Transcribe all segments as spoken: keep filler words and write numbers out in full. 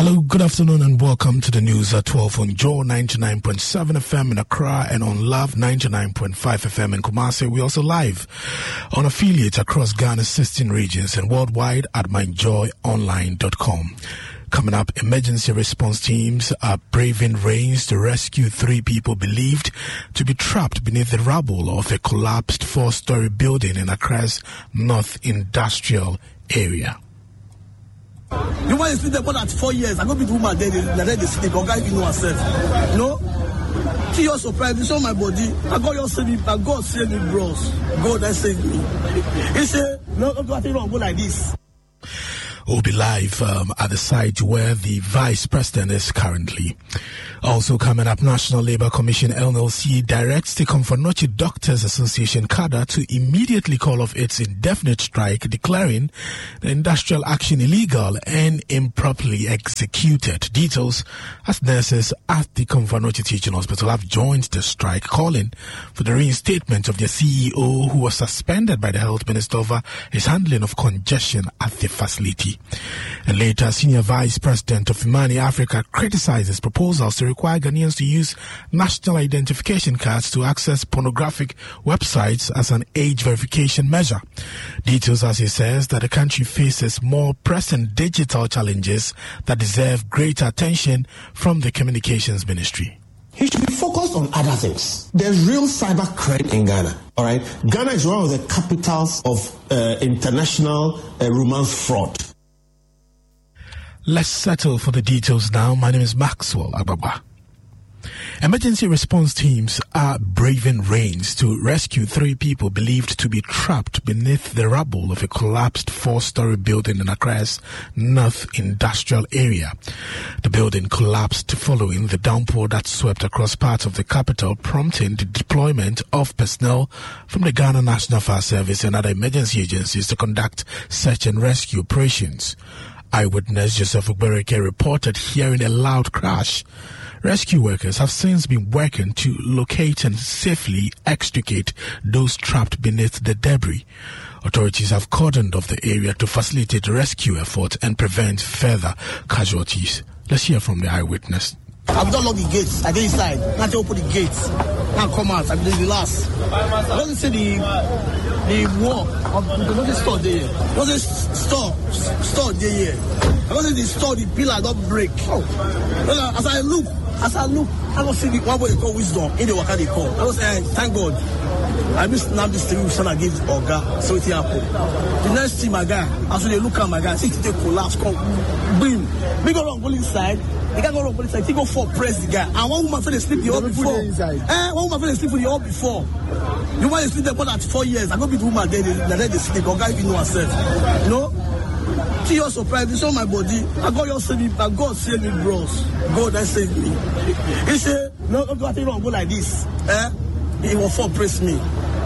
Hello, good afternoon and welcome to the news at twelve on Joe ninety-nine point seven F M in Accra and on Love ninety-nine point five F M in Kumasi. We're also live on affiliates across Ghana's sixteen regions and worldwide at my joy online dot com. Coming up, emergency response teams are braving rains to rescue three people believed to be trapped beneath the rubble of a collapsed four-story building in Accra's North Industrial area. You want to sleep there for that four years? I go be the woman there, they they sleep. Or guys, you know herself. No. To your surprise, you saw my body. I got your save me. I God save me, bros. God that saved me. He said, no, no, I think I'll go like this. We'll be live um, at the site where the Vice President is currently. Also coming up, National Labour Commission N L C directs the Komfo-Anokye Doctors Association C A D A to immediately call off its indefinite strike, declaring the industrial action illegal and improperly executed. Details as nurses at the Komfo-Anokye Teaching Hospital have joined the strike, calling for the reinstatement of their C E O, who was suspended by the Health Minister over his handling of congestion at the facility. And later, Senior Vice President of Imani Africa criticizes proposals to require Ghanaians to use national identification cards to access pornographic websites as an age verification measure. Details as he says that the country faces more pressing digital challenges that deserve greater attention from the Communications Ministry. He should be focused on other things. There's real cyber crime in Ghana, all right? Ghana is one of the capitals of uh, international uh, romance fraud. Let's settle for the details now. My name is Maxwell Agbagba. Emergency response teams are braving rains to rescue three people believed to be trapped beneath the rubble of a collapsed four-story building in Accra's North Industrial area. The building collapsed following the downpour that swept across parts of the capital, prompting the deployment of personnel from the Ghana National Fire Service and other emergency agencies to conduct search and rescue operations. Eyewitness Joseph Ugbereke reported hearing a loud crash. Rescue workers have since been working to locate and safely extricate those trapped beneath the debris. Authorities have cordoned off the area to facilitate rescue efforts and prevent further casualties. Let's hear from the eyewitness. I've done all the gates. I get inside. Now to open the gates. Now come out. I'm doing the last. I don't see the the wall of the not store there. Not the store store there. I don't see the store. The pillar don't break. Oh. As I look, as I look, I don't see the one what they call wisdom in the worker they call. I was saying, thank God. I missed now this thing son I give Oga, so it happened. The next thing my guy, as they look at my guy, see they collapse, come boom. We go wrong, go inside. The guy go wrong, go inside. He go for press the guy. And one woman fell asleep the hall before. Eh, one woman fell asleep for the hall before. The woman sleep there for that four years. I go be the woman there, they they sleep. Oga, if you know herself, you know. To your surprise, you saw my body. I got your save me. I God save me, bros. God that saved me. He said, no, no, I think I'll go like this. Eh? He will for press me.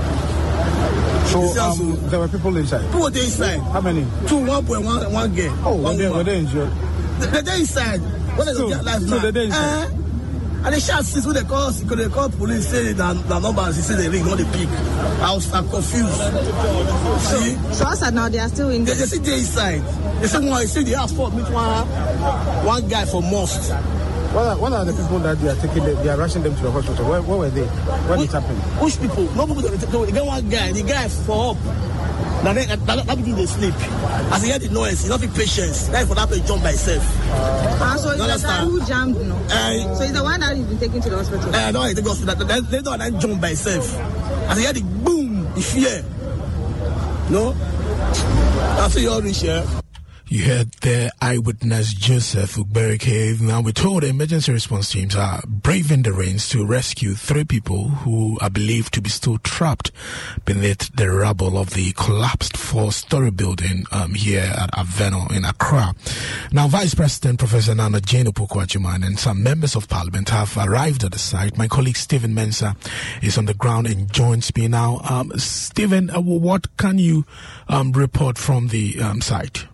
So um, there were people inside? People were inside. How many? Two, one boy, one, one girl. Oh, one were, they, were they injured? They're they inside. What is so, their life so now? they're they inside? Eh? And they shot since when they call, because they call police, say that the numbers, he said they ring, not the peak. I was uh, confused. See? So as now they are still in They, they see they inside. They say, well, they say they have fought meet one, one guy from mosque. What are, what are the people that they are taking, they, they are rushing them to the hospital? Where, where were they? What is happening? Which people? No people, they, they get one guy, the guy for up. Now they, that, that, that they sleep. As he heard the noise, he not be patience. That for that place jump by himself. Uh, so it's the guy who jumped, no? Uh, so he's the one that has been taken to the hospital? Uh, no, he take hospital. They, they don't that jump by himself. As he heard the boom, the fear. No? That's what you're rich, yeah? You heard the eyewitness Joseph Ugbereke. Now we're told emergency response teams are braving the rains to rescue three people who are believed to be still trapped beneath the rubble of the collapsed four-story building um, here at Aveno in Accra. Now, Vice President Professor Nana Jane Opoku-Agyeman and some members of Parliament have arrived at the site. My colleague Stephen Mensah is on the ground and joins me now. Um, Stephen, uh, what can you um, report from the um, site?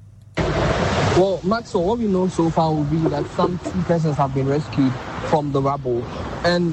Well, Maxwell, what we know so far will be that some two persons have been rescued from the rubble. And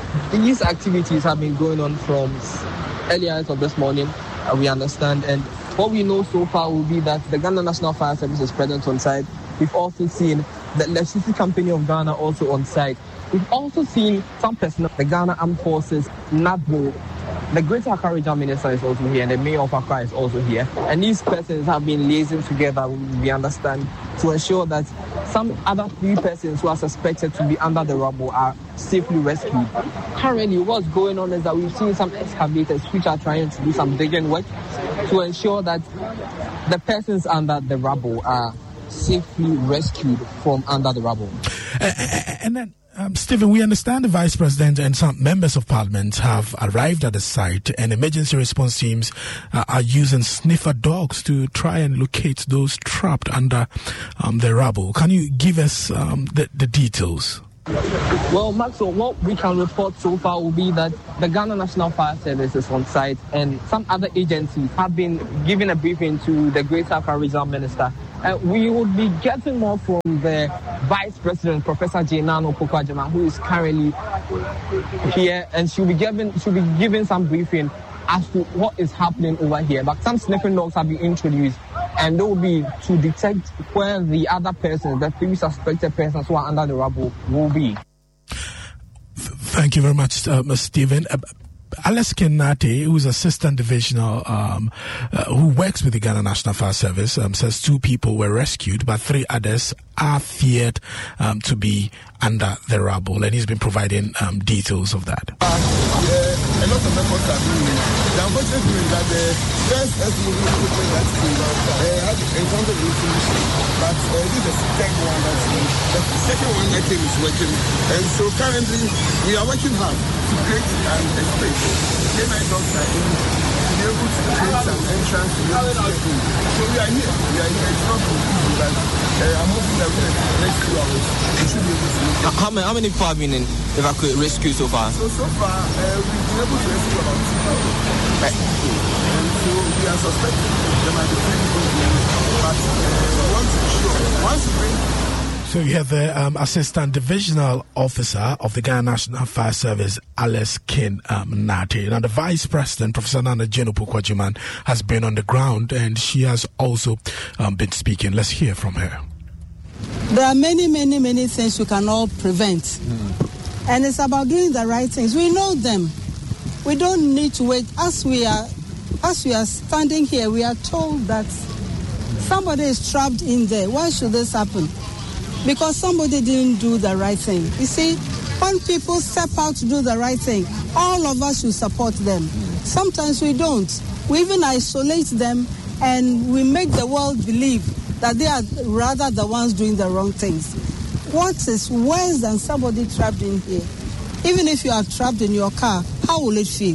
these activities have been going on from early hours of this morning, uh, we understand. And what we know so far will be that the Ghana National Fire Service is present on site. We've also seen the Electricity Company of Ghana also on site. We've also seen some personnel, the Ghana Armed Forces, NADMO, the Greater Accra Regional Minister is also here, and the Mayor of Accra is also here. And these persons have been liaising together, we understand, to ensure that some other three persons who are suspected to be under the rubble are safely rescued. Currently, what's going on is that we've seen some excavators which are trying to do some digging work to ensure that the persons under the rubble are safely rescued from under the rubble. Uh, and then, um, Stephen, we understand the Vice President and some members of Parliament have arrived at the site, and emergency response teams uh, are using sniffer dogs to try and locate those trapped under um, the rubble. Can you give us um, the, the details? Well, Maxwell, what we can report so far will be that the Ghana National Fire Service is on site, and some other agencies have been giving a briefing to the Greater Accra Regional Minister. Uh, we would be getting more from the Vice President, Professor Jainano Pokwajima, who is currently here, and she'll be giving she'll be giving some briefing as to what is happening over here. But some sniffing dogs have been introduced, and they will be to detect where the other persons, the three suspected persons who are under the rubble, will be. Thank you very much, uh, Stephen. Uh, Ales Kenate, who is Assistant Divisional, um, uh, who works with the Ghana National Fire Service, um, says two people were rescued, but three others are feared um, to be under the rubble, and he's been providing um, details of that. Uh, yeah, a lot of efforts are being made. The unfortunate thing is that the first estimate that came out had encountered information, but uh, this is the second one that came. The second one that came is working, and so currently we are working hard to create an space. K nine dogs are in to be able to create an entrance to be able to get in. So we are here. We are here. It's not easy, but uh, I'm hoping that within the next few hours we should be able to look at. How many, how many people have been in evacuate rescue so far? So, so far, uh, we've been able to rescue about two people. Right. And so we are suspecting there might be three people here, but uh, we want to ensure, once we bring. So you have the um, Assistant Divisional Officer of the Ghana National Fire Service, Ales Ken um, Nate. Now the Vice President, Professor Nana Jainano Pokwajima, has been on the ground, and she has also um, been speaking. Let's hear from her. There are many, many, many things we can all prevent. Mm. And it's about doing the right things. We know them. We don't need to wait. As we are, as we are standing here, we are told that somebody is trapped in there. Why should this happen? Because somebody didn't do the right thing. You see, when people step out to do the right thing, all of us should support them. Sometimes we don't. We even isolate them, and we make the world believe that they are rather the ones doing the wrong things. What is worse than somebody trapped in here? Even if you are trapped in your car, how will it feel?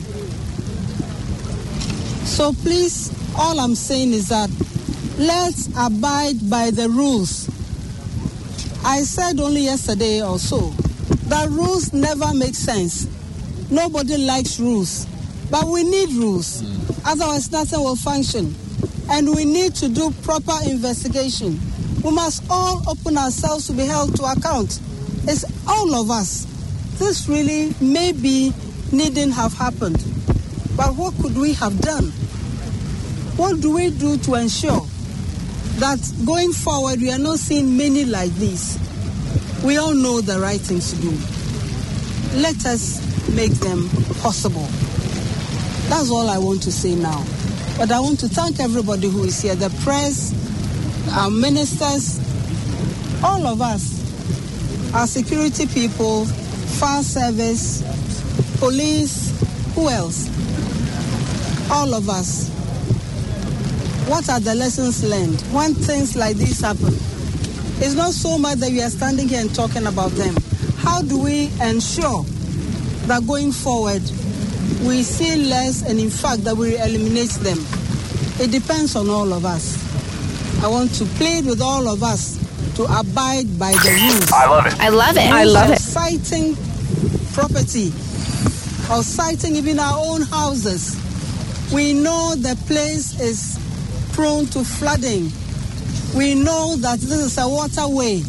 So please, all I'm saying is that let's abide by the rules. I said only yesterday or so that rules never make sense. Nobody likes rules, but we need rules. Mm. Otherwise, nothing will function. And we need to do proper investigation. We must all open ourselves to be held to account. It's all of us. This really maybe needn't have happened. But what could we have done? What do we do to ensure that going forward we are not seeing many like this? We all know the right things to do. Let us make them possible. That's all I want to say now. But I want to thank everybody who is here, the press, our ministers, all of us, our security people, fire service, police, who else? All of us. What are the lessons learned when things like this happen? It's not so much that we are standing here and talking about them. How do we ensure that going forward we see less, and in fact that we eliminate them? It depends on all of us. I want to plead with all of us to abide by the rules. I love it. I love it. I love it. Citing property or citing even our own houses. We know the place is prone to flooding. We know that this is a waterway.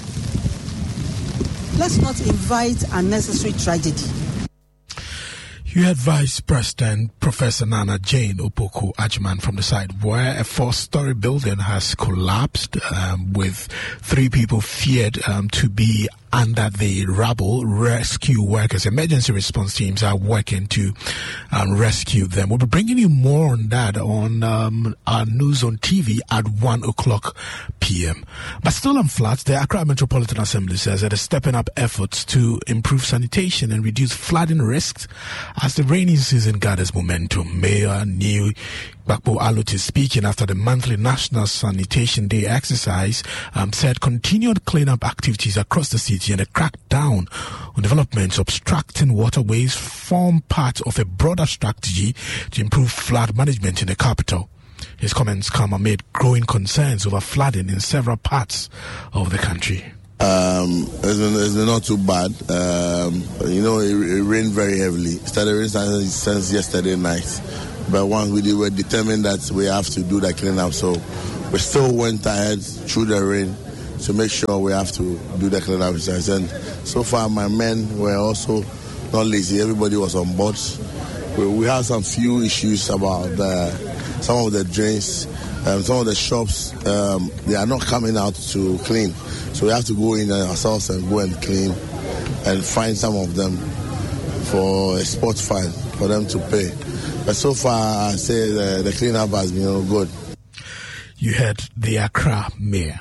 Let's not invite unnecessary tragedy. You had Vice President Professor Nana Jane Opoku Agyemang from the side where a four-story building has collapsed um, with three people feared um, to be under the rubble. Rescue workers, emergency response teams are working to um, rescue them. We'll be bringing you more on that on um, our news on T V at one o'clock p.m. But still on floods, the Accra Metropolitan Assembly says that it's stepping up efforts to improve sanitation and reduce flooding risks as the rainy season gathers momentum. Mayor Neil Bakpo Aluti, speaking after the monthly National Sanitation Day exercise, um, said continued cleanup activities across the city and a crackdown on developments obstructing waterways form part of a broader strategy to improve flood management in the capital. His comments come amid growing concerns over flooding in several parts of the country. Um, it's been, it's been not too bad. Um, you know, it, it rained very heavily. It started raining since yesterday night. But once we did, we were determined that we have to do the cleanup. So we still went ahead through the rain to make sure we have to do the cleanup. And so far, my men were also not lazy. Everybody was on board. We, we had some few issues about the, some of the drains, um, some of the shops. Um, they are not coming out to clean. So we have to go in ourselves and go and clean and find some of them for a spot fine for them to pay. But so far, I say the, the cleanup has been good. You heard the Accra Mayor.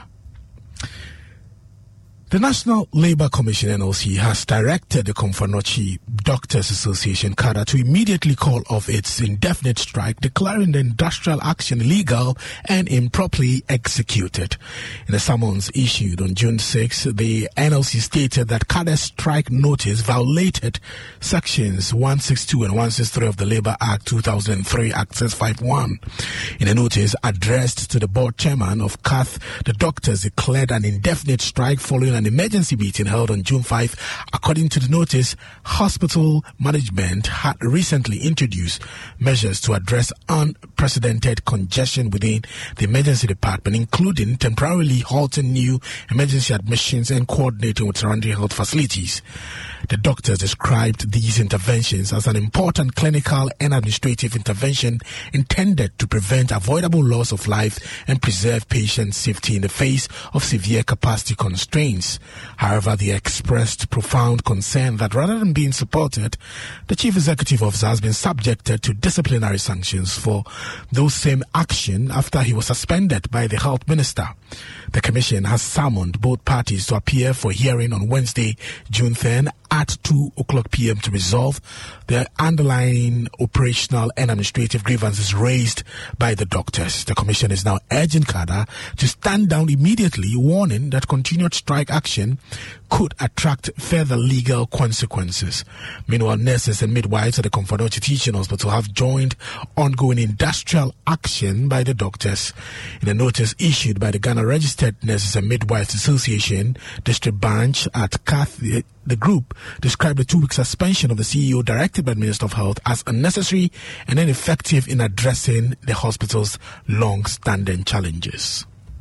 The National Labour Commission, N L C, has directed the Komfo-Anokye Doctors Association, CADA, to immediately call off its indefinite strike, declaring the industrial action illegal and improperly executed. In a summons issued on June sixth, the N L C stated that CADA's strike notice violated sections one sixty-two and one sixty-three of the Labour Act two thousand three, Access fifty-one. In a notice addressed to the board chairman of C A Th, the doctors declared an indefinite strike following an emergency meeting held on June fifth. According to the notice, hospital management had recently introduced measures to address unprecedented congestion within the emergency department, including temporarily halting new emergency admissions and coordinating with surrounding health facilities. The doctors described these interventions as an important clinical and administrative intervention intended to prevent avoidable loss of life and preserve patient safety in the face of severe capacity constraints. However, they expressed profound concern that rather than being supported, the chief executive officer has been subjected to disciplinary sanctions for those same action after he was suspended by the health minister. The commission has summoned both parties to appear for hearing on Wednesday, June tenth at two o'clock p.m. to resolve the underlying operational and administrative grievances raised by the doctors. The commission is now urging CADA to stand down immediately, warning that continued strike action could attract further legal consequences. Meanwhile, nurses and midwives at the Komfo-Anokye Teaching Hospital have joined ongoing industrial action by the doctors. In a notice issued by the Ghana Registered Nurses and Midwives Association District Branch at C A Th, the group described the two-week suspension of the C E O directed by the Minister of Health as unnecessary and ineffective in addressing the hospital's long-standing challenges.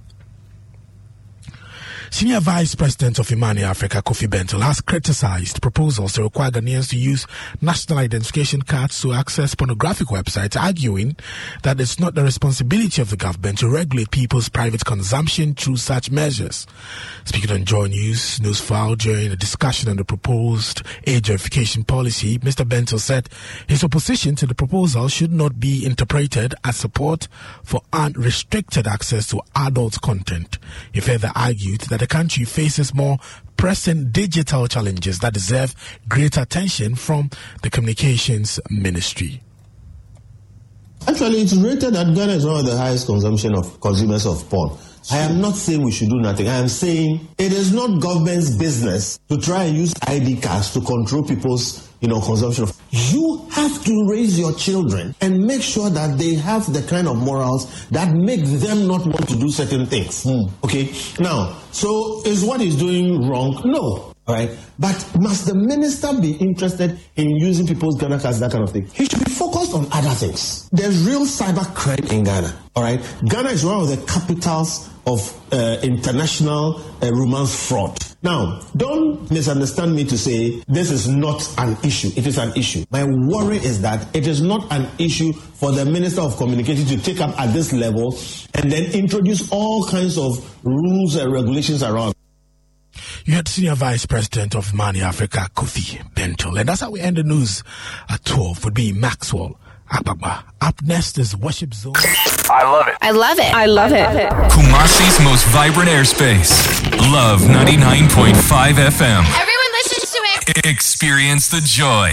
Senior Vice President of Imani Africa, Kofi Bentil, has criticized proposals to require Ghanaians to use national identification cards to access pornographic websites, arguing that it's not the responsibility of the government to regulate people's private consumption through such measures. Speaking on Joy News, Newsfile, during a discussion on the proposed age verification policy, Mister Bentil said his opposition to the proposal should not be interpreted as support for unrestricted access to adult content. He further argued that the country faces more pressing digital challenges that deserve greater attention from the Communications Ministry. Actually, it's rated that Ghana is one of the highest consumption of consumers of porn. I am not saying we should do nothing. I am saying it is not government's business to try and use I D cards to control people's, you know, consumption of. You have to raise your children and make sure that they have the kind of morals that make them not want to do certain things. Mm. Okay. Now, so is what he's doing wrong? No. All right. But must the minister be interested in using people's Ghana cards, that kind of thing? He should be focused on other things. There's real cyber crime in Ghana. All right. Ghana is one of the capitals of uh, international uh, romance fraud. Now, don't misunderstand me to say this is not an issue. It is an issue. My worry is that it is not an issue for the Minister of Communication to take up at this level and then introduce all kinds of rules and regulations around. You had Senior Vice President of Money Africa, Kofi Bentil. And that's how we end the news at twelve with me, Maxwell Akpakpa. Up next is Worship Zone. I love it. I love it. I love it. Kumasi's most vibrant airspace. Love ninety-nine point five F M. Everyone listens to it. Experience the joy.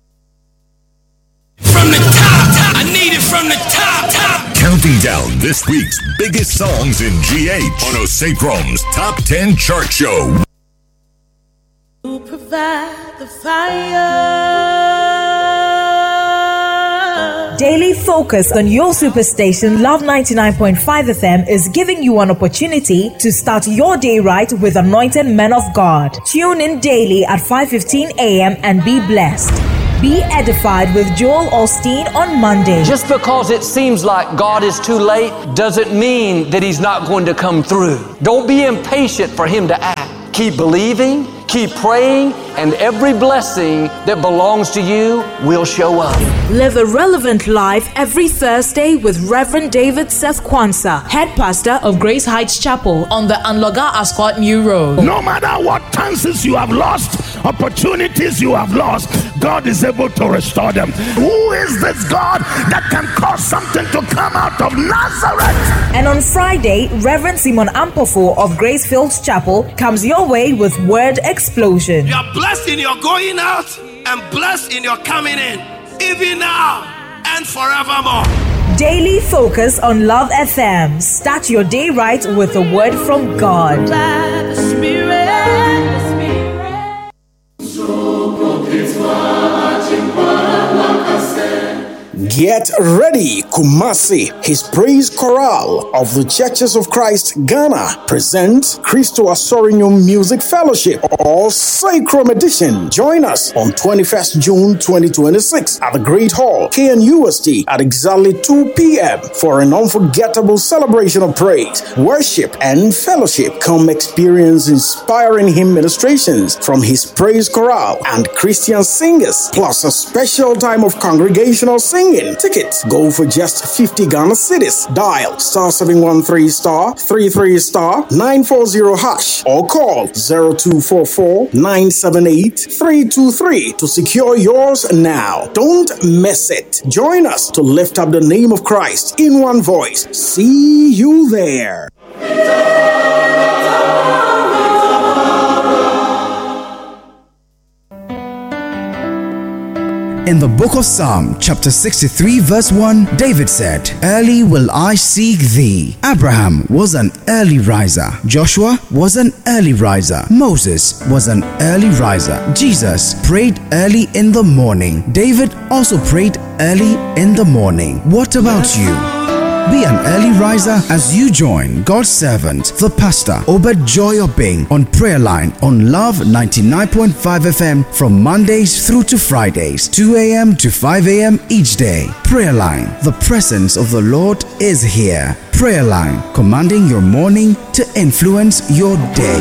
From the top, top, I need it from the top, top. Counting down this week's biggest songs in G H on Osacrom's Top ten Chart Show. You provide the fire. Daily focus on your superstation Love ninety-nine point five F M is giving you an opportunity to start your day right with anointed men of God. Tune in daily at five fifteen a.m. and be blessed. Be edified with Joel Osteen on Monday. Just because it seems like God is too late doesn't mean that He's not going to come through. Don't be impatient for Him to act. Keep believing, keep praying, and every blessing that belongs to you will show up. Live a relevant life every Thursday with Reverend David Seth Kwanzaa, head pastor of Grace Heights Chapel on the Anloga Ascot New Road. No matter what chances you have lost, opportunities you have lost, God is able to restore them. Who is this God that can cause something to come out of Nazareth? And on Friday, Reverend Simon Ampofo of Grace Fields Chapel comes your way with Word Explosion. You are blessed in your going out and blessed in your coming in, even now and forevermore. Daily focus on Love F M. Start your day right with a word from God. The Spirit, the Spirit. Get ready, Kumasi. His praise chorale of the Churches of Christ Ghana presents Christo Asorinium Music Fellowship or Sacrum Edition. Join us on twenty-first June twenty twenty-six at the Great Hall, K N U S T at exactly two p.m. for an unforgettable celebration of praise, worship, and fellowship. Come experience inspiring hymn ministrations from his praise chorale and Christian singers, plus a special time of congregational singing. Tickets go for just fifty Ghana cedis. Dial star seven one three star three three star nine four zero hash or call zero two four four nine seven eight three two three to secure yours now. Don't miss it. Join us to lift up the name of Christ in one voice. See you there. In the book of Psalm, chapter sixty-three, verse one, David said, "Early will I seek thee." Abraham was an early riser. Joshua was an early riser. Moses was an early riser. Jesus prayed early in the morning. David also prayed early in the morning. What about you? Be an early riser as you join God's servant, the pastor, Obed Joy Obeng, on Prayer Line on Love ninety-nine point five F M from Mondays through to Fridays, two a.m. to five a.m. each day. Prayer Line, the presence of the Lord is here. Prayer Line, commanding your morning to influence your day.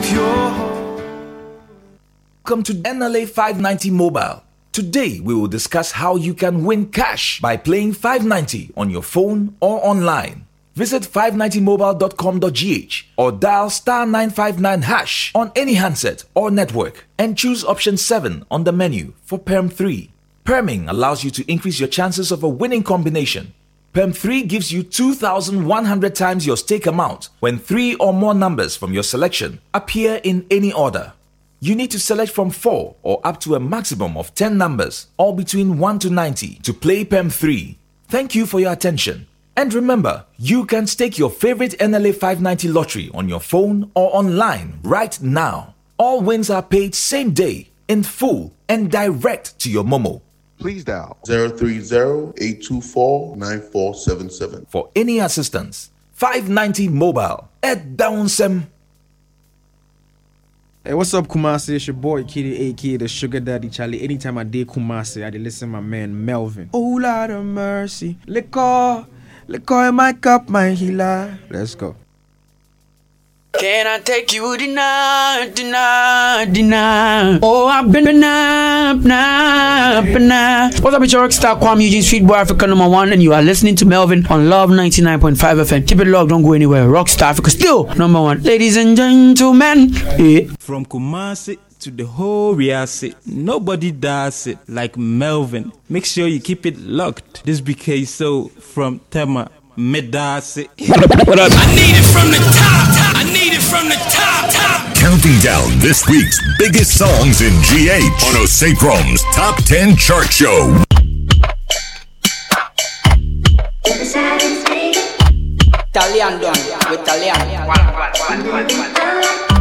Welcome to N L A five ninety Mobile. Today, we will discuss how you can win cash by playing five ninety on your phone or online. Visit five ninety mobile dot com dot g h or dial star nine five nine hash on any handset or network and choose option seven on the menu for Perm three. Perming allows you to increase your chances of a winning combination. Perm three gives you two thousand one hundred times your stake amount when three or more numbers from your selection appear in any order. You need to select from four or up to a maximum of ten numbers, all between one to ninety, to play Perm three. Thank you for your attention. And remember, you can stake your favorite N L A five ninety lottery on your phone or online right now. All wins are paid same day, in full, and direct to your Momo. Please dial zero three zero, eight two four, nine four seven seven. For any assistance, five ninety Mobile, Ed Downsem. Hey, what's up, Kumasi? It's your boy, Kitty, A K A the Sugar Daddy Charlie. Anytime I did Kumasi, I did listen to my man, Melvin. Oh, Lord of mercy. Liquor, liquor in my cup, my healer. Let's go. Can I take you dinner, dinner, dinner? Oh, I've been up, up, up. What's up, it's your rockstar Kwame Eugene, Street Boy Africa number one, and you are listening to Melvin on Love ninety-nine point five F M. Keep it locked, don't go anywhere. Rockstar Africa still number one. Ladies and gentlemen, yeah. From Kumasi to the whole Riasi, nobody does it like Melvin. Make sure you keep it locked. This B K So from Tema Medasi. What up? I need it from the top, top. I need it from the top, top. Counting down this week's biggest songs in G H on Osacrom's Top ten Chart Show. Italian done with Italian.